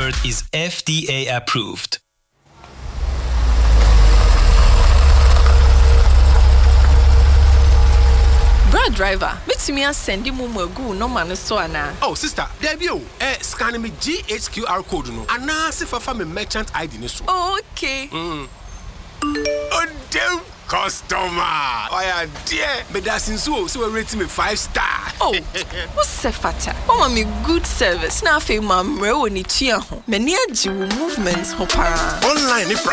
birth is FDA approved. Brad driver, bet me send him go no man so ana. Oh sister, there be scan me GHQR code no. Ana se fa me merchant ID ni so. Oh, okay. Oh damn customer. Oh yeah, dear. Me da sinso so we rate me 5 star. Oh, what's fata? Oh me good service. Na fe ma mre woni tua ho. Me ne agi movements ho para. Online